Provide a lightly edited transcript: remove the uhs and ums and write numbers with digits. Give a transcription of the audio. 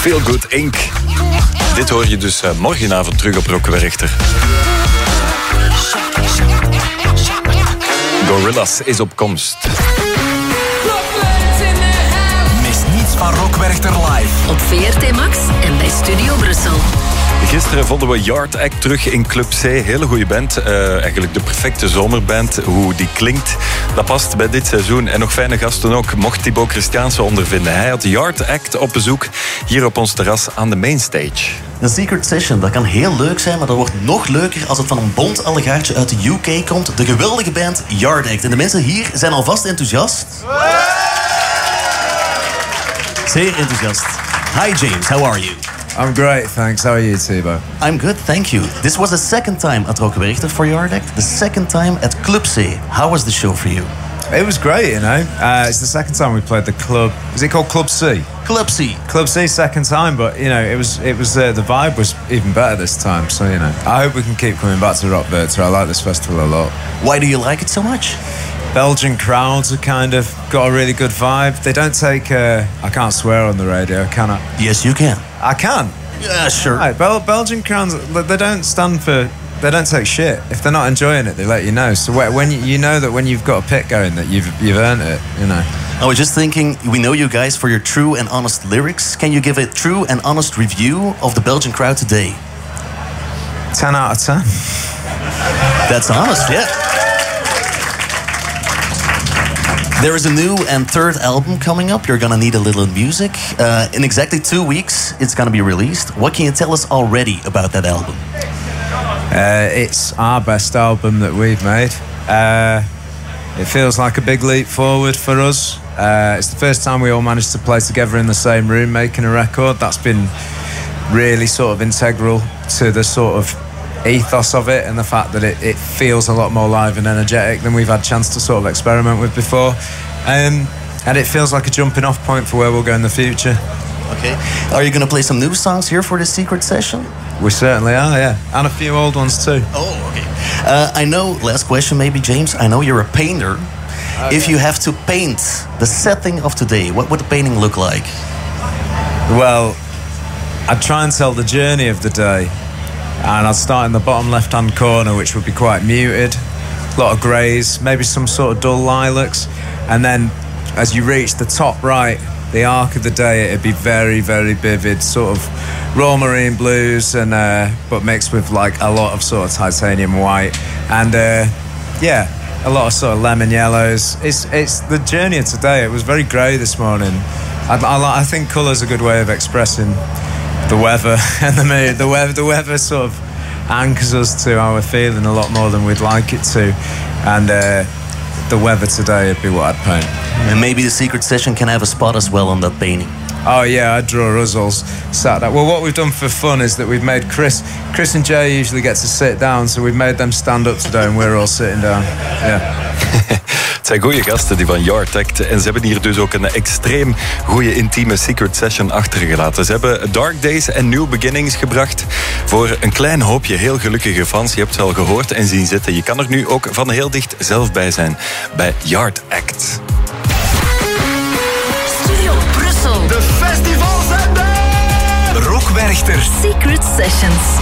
Feel Good Inc. Dit hoor je dus morgenavond terug op Rock Werchter. Gorillaz is op komst. Mis niets van Rock Werchter live. Op VRT Max en bij Studio Brussel. Gisteren vonden we Yard Act terug in Club C. Hele goede band. Eigenlijk de perfecte zomerband. Hoe die klinkt, dat past bij dit seizoen. En nog fijne gasten ook, mocht Thibaut Christiaanse ondervinden. Hij had Yard Act op bezoek hier op ons terras aan de mainstage. Een secret session, dat kan heel leuk zijn, maar dat wordt nog leuker als het van een bond allegaartje uit de UK komt. De geweldige band Yard Act. En de mensen hier zijn alvast enthousiast. Zeer enthousiast. Hi James, how are you? I'm great, thanks. How are you, Thibaut? I'm good, thank you. This was the second time at Rock Werchter for Yard Act. The second time at Club C. How was the show for you? It was great, you know. It's the second time we played the club. Is it called Club C? Club C. Club C, second time, but you know, it was the vibe was even better this time. So you know, I hope we can keep coming back to Rock Werchter. I like this festival a lot. Why do you like it so much? Belgian crowds are kind of got a really good vibe. They don't take. I can't swear on the radio, can I? Yes, you can. I can. Yeah, sure. Right, Belgian crowds, they don't stand for. They don't take shit. If they're not enjoying it, they let you know. So when you know that when you've got a pit going, that you've earned it, you know. I was just thinking, we know you guys for your true and honest lyrics. Can you give a true and honest review of the Belgian crowd today? 10 out of 10. That's honest, yeah. There is a new and third album coming up. You're gonna need a little music. In exactly 2 weeks, it's gonna be released. What can you tell us already about that album? It's our best album that we've made. It feels like a big leap forward for us. It's the first time we all managed to play together in the same room making a record. That's been really sort of integral to the sort of ethos of it and the fact that it feels a lot more live and energetic than we've had a chance to sort of experiment with before. And it feels like a jumping off point for where we'll go in the future. Okay. Are you going to play some new songs here for the secret session? We certainly are, yeah. And a few old ones too. Oh, okay. I know, last question maybe, James. I know you're a painter. Okay. If you have to paint the setting of today, what would the painting look like? Well, I'd try and tell the journey of the day. And I'd start in the bottom left-hand corner, which would be quite muted. A lot of greys, maybe some sort of dull lilacs. And then as you reach the top right, the arc of the day, it'd be very, very vivid, sort of raw marine blues, and but mixed with like a lot of sort of titanium white, and a lot of sort of lemon yellows. It's the journey of today. It was very grey this morning. I think colour's a good way of expressing the weather and the mood. The weather sort of anchors us to how we're feeling a lot more than we'd like it to, and the weather today would be what I'd paint. And maybe the secret session can have a spot as well on that painting. Oh yeah, I draw Ruzzles sat. Well, what we've done for fun is that we've made Chris and Jay usually get to sit down, so we've made them stand up today and we're all sitting down. Yeah. Het zijn goede gasten, die van Yard Act. En ze hebben hier dus ook een extreem goede intieme secret session achtergelaten. Ze hebben Dark Days en New Beginnings gebracht voor een klein hoopje heel gelukkige fans. Je hebt ze al gehoord en zien zitten. Je kan er nu ook van heel dicht zelf bij zijn. Bij Yard Act. Studio Brussel. De festivals zijn er! Rock Werchter. Secret Sessions.